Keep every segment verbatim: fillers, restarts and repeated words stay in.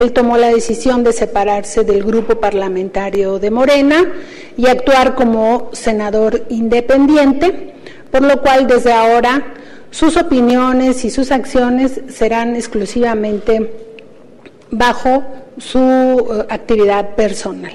Él tomó la decisión de separarse del grupo parlamentario de Morena y actuar como senador independiente, por lo cual desde ahora sus opiniones y sus acciones serán exclusivamente bajo su uh, actividad personal.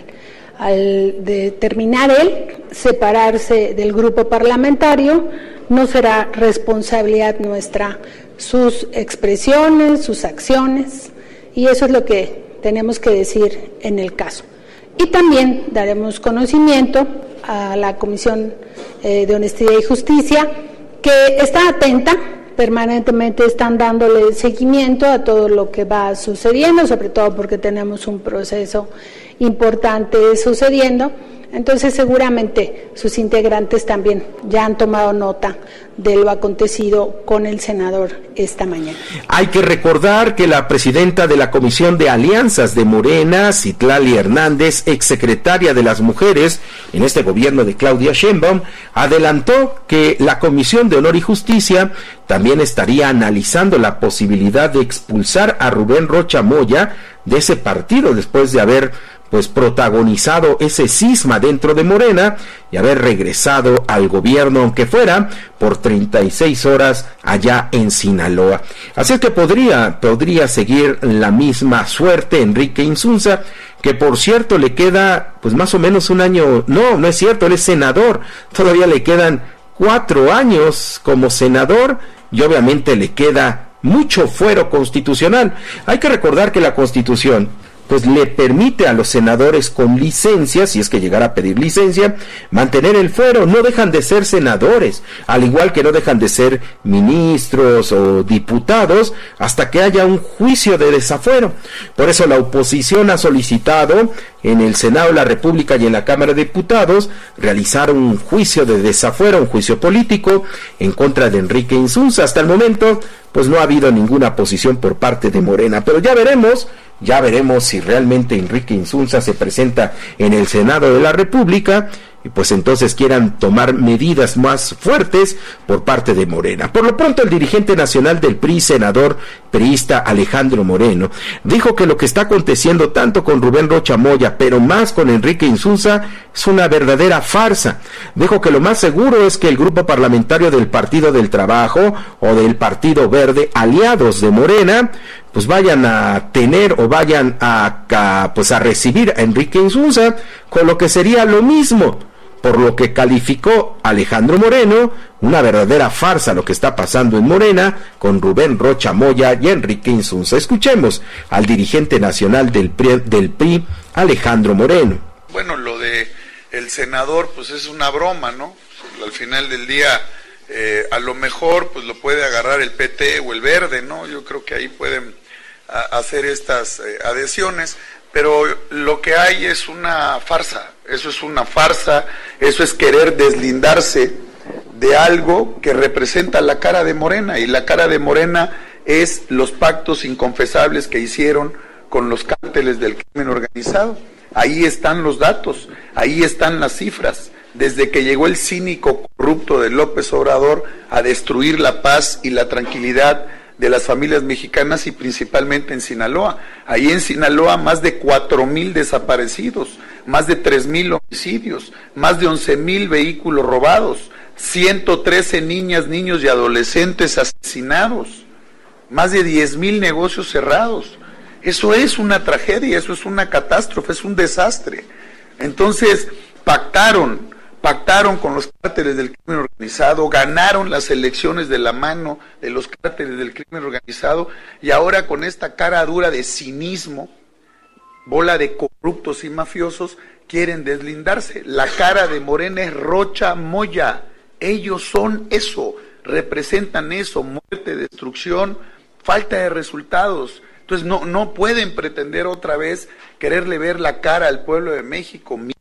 Al determinar él separarse del grupo parlamentario, no será responsabilidad nuestra sus expresiones, sus acciones, y eso es lo que tenemos que decir en el caso. Y también daremos conocimiento a la Comisión eh, de Honestidad y Justicia, que está atenta, permanentemente están dándole seguimiento a todo lo que va sucediendo, sobre todo porque tenemos un proceso importante sucediendo. Entonces seguramente sus integrantes también ya han tomado nota de lo acontecido con el senador esta mañana. Hay que recordar que la presidenta de la Comisión de Alianzas de Morena, Citlali Hernández, exsecretaria de las Mujeres en este gobierno de Claudia Sheinbaum, adelantó que la Comisión de Honor y Justicia también estaría analizando la posibilidad de expulsar a Rubén Rocha Moya de ese partido después de haber pues protagonizado ese cisma dentro de Morena y haber regresado al gobierno, aunque fuera por treinta y seis horas allá en Sinaloa. Así es que podría, podría seguir la misma suerte Enrique Insunza, que por cierto le queda pues más o menos un año, no, no es cierto, él es senador, todavía le quedan cuatro años como senador y obviamente le queda mucho fuero constitucional. Hay que recordar que la Constitución pues le permite a los senadores con licencia, si es que llegara a pedir licencia, mantener el fuero. No dejan de ser senadores, al igual que no dejan de ser ministros o diputados, hasta que haya un juicio de desafuero. Por eso la oposición ha solicitado en el Senado de la República y en la Cámara de Diputados realizar un juicio de desafuero, un juicio político en contra de Enrique Insunza. Hasta el momento pues no ha habido ninguna posición por parte de Morena, pero ya veremos, ya veremos si realmente Enrique Insunza se presenta en el Senado de la República y pues entonces quieran tomar medidas más fuertes por parte de Morena. Por lo pronto, el dirigente nacional del P R I, senador priista Alejandro Moreno, dijo que lo que está aconteciendo tanto con Rubén Rocha Moya, pero más con Enrique Insunza, es una verdadera farsa. Dijo que lo más seguro es que el grupo parlamentario del Partido del Trabajo o del Partido Verde, aliados de Morena, pues vayan a tener o vayan a, a pues a recibir a Enrique Insunza, con lo que sería lo mismo, por lo que calificó Alejandro Moreno una verdadera farsa lo que está pasando en Morena con Rubén Rocha Moya y Enrique Insunza. Escuchemos al dirigente nacional del P R I, del P R I, Alejandro Moreno. Bueno, lo de el senador pues es una broma, ¿no? Al final del día eh, a lo mejor pues lo puede agarrar el P T o el Verde, ¿no? Yo creo que ahí pueden a, hacer estas eh, adhesiones, pero lo que hay es una farsa, eso es una farsa, eso es querer deslindarse de algo que representa la cara de Morena, y la cara de Morena es los pactos inconfesables que hicieron con los cárteles del crimen organizado. Ahí están los datos, ahí están las cifras, desde que llegó el cínico corrupto de López Obrador a destruir la paz y la tranquilidad de las familias mexicanas y principalmente en Sinaloa. Ahí en Sinaloa más de cuatro mil desaparecidos, más de tres mil homicidios, más de once mil vehículos robados, ciento trece niñas, niños y adolescentes asesinados, más de diez mil negocios cerrados. Eso es una tragedia, eso es una catástrofe, es un desastre. Entonces pactaron Pactaron con los cárteles del crimen organizado, ganaron las elecciones de la mano de los cárteles del crimen organizado, y ahora con esta cara dura de cinismo, bola de corruptos y mafiosos, quieren deslindarse. La cara de Morena es Rocha Moya, ellos son eso, representan eso, muerte, destrucción, falta de resultados. Entonces no, no pueden pretender otra vez quererle ver la cara al pueblo de México.